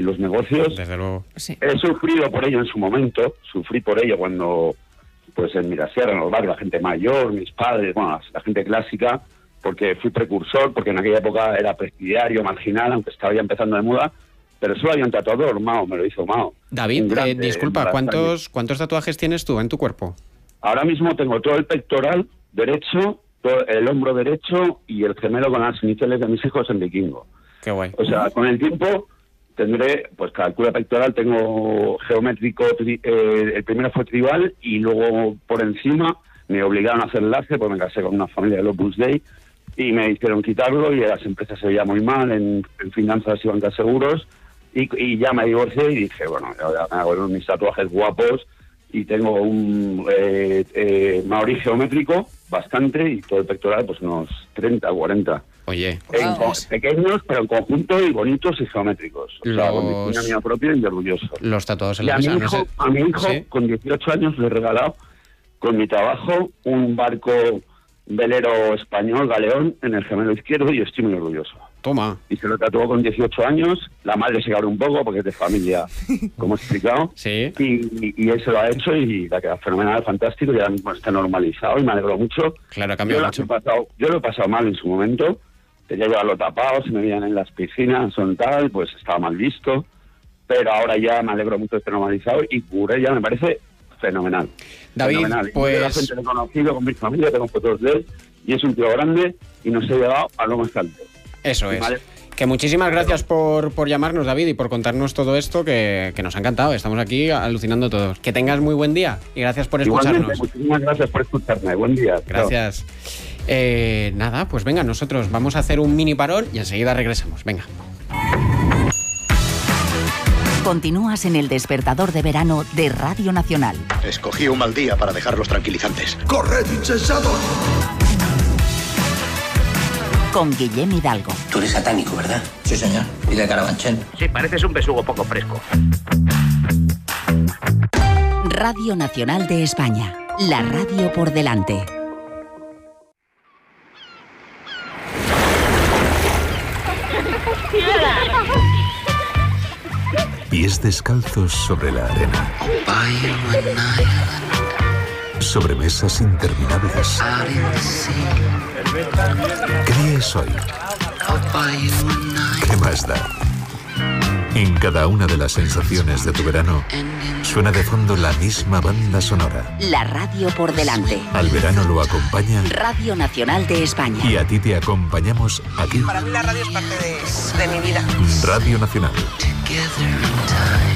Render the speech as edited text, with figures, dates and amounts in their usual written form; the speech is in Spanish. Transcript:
los negocios. Desde luego. Sí. He sufrido por ello en su momento, sufrí por ello cuando, pues en Mirasierra, en los barrios, la gente mayor, mis padres, bueno, la gente clásica, porque fui precursor, porque en aquella época era presidiario, marginal, aunque estaba ya empezando de moda, pero solo había un tatuador, Mao, me lo hizo Mao. David, disculpa, ¿cuántos ¿cuántos tatuajes tienes tú en tu cuerpo? Ahora mismo tengo todo el pectoral derecho, todo el hombro derecho y el gemelo con las iniciales de mis hijos en vikingo. Qué guay. O sea, con el tiempo tendré, pues calcula pectoral, tengo geométrico, el primero fue tribal y luego por encima me obligaron a hacer láser porque me casé con una familia de Opus Dei y me hicieron quitarlo y las empresas se veían muy mal en finanzas y bancas seguros y ya me divorcié y dije, bueno, ahora me hago mis tatuajes guapos y tengo un maorí geométrico bastante y todo el pectoral pues unos 30 o 40. Oye, pequeños pero en conjunto y bonitos y geométricos. O sea, con mi diseño propio y orgulloso. Los tatuados en y la mesa, no sé. A mi hijo, ¿sí? con 18 años, le he regalado con mi trabajo un barco velero español, galeón, en el gemelo izquierdo y estoy muy orgulloso. Toma. Y se lo tatuó con 18 años, la madre se cabró un poco porque es de familia, como he explicado. Sí. Y él se lo ha hecho y la queda fenomenal, fantástico, y ahora mismo está normalizado y me alegro mucho. Claro, ha cambiado mucho. Yo lo he pasado mal en su momento, quería llevarlo tapado, se me veían en las piscinas, son tal, pues estaba mal visto, pero ahora ya me alegro mucho de estar normalizado y Curé ya me parece fenomenal. David, fenomenal. pues... Yo la gente lo he conocido con mi familia, tengo fotos de él y es un tío grande y nos he llevado a lo más alto. Eso es. Vale. Que muchísimas gracias por llamarnos, David, y por contarnos todo esto que nos ha encantado. Estamos aquí alucinando todos. Que tengas muy buen día y gracias por escucharnos. Igualmente, muchísimas gracias por escucharme. Buen día. Gracias. Nada, pues venga, nosotros vamos a hacer un mini parón y enseguida regresamos. Venga. Continúas en el despertador de verano de Radio Nacional. Escogí un mal día para dejar los tranquilizantes. ¡Corred, insensatos! Con Guillem Hidalgo. Tú eres satánico, ¿verdad? Sí, señor. ¿Y de Carabanchel? Sí, pareces un besugo poco fresco. Radio Nacional de España. La radio por delante. Pies descalzos sobre la arena. Sobre mesas interminables. ¿Qué día es hoy? ¿Qué más da? En cada una de las sensaciones de tu verano suena de fondo la misma banda sonora. La radio por delante. Al verano lo acompaña Radio Nacional de España. y a ti te acompañamos aquí. Para mí la radio es parte de mi vida. Radio Nacional.